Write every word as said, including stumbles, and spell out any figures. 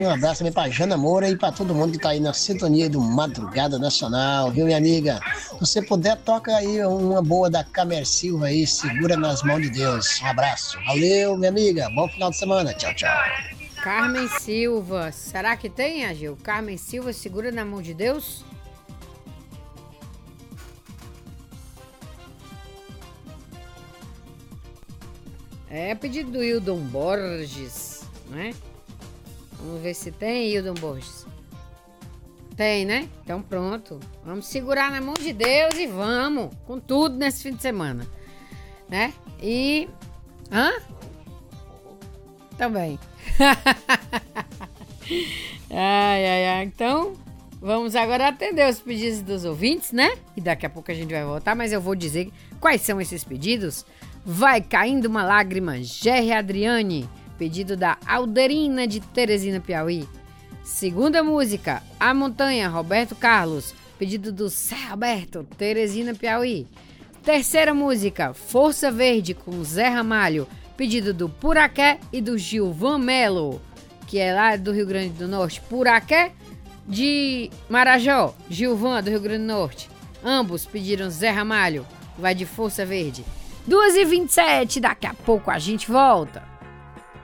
Um abraço também pra Jana Moura e pra todo mundo que tá aí na sintonia do Madrugada Nacional, viu, minha amiga? Se você puder, toca aí uma boa da Camer Silva aí, segura nas mãos de Deus. Um abraço. Valeu, minha amiga. Bom final de semana. Tchau, tchau. Carmen Silva. Será que tem, Agil? Carmen Silva, segura na mão de Deus? É pedido do Hildon Borges, né? Vamos ver se tem, Hildon Borges. Tem, né? Então pronto. Vamos segurar na mão de Deus e vamos com tudo nesse fim de semana, né? E... Hã? Também. Ai, ai, ai. Então, vamos agora atender os pedidos dos ouvintes, né? E daqui a pouco a gente vai voltar, mas eu vou dizer quais são esses pedidos. Vai caindo uma lágrima, Gerry Adriane, pedido da Alderina de Teresina, Piauí. Segunda música, A Montanha, Roberto Carlos, pedido do Zé Alberto, Teresina, Piauí. Terceira música, Força Verde, com Zé Ramalho, pedido do Puraqué e do Gilvan Melo, que é lá do Rio Grande do Norte. Puraqué de Marajó, Gilvan do Rio Grande do Norte. Ambos pediram Zé Ramalho, vai de Força Verde. duas e vinte e sete, daqui a pouco a gente volta.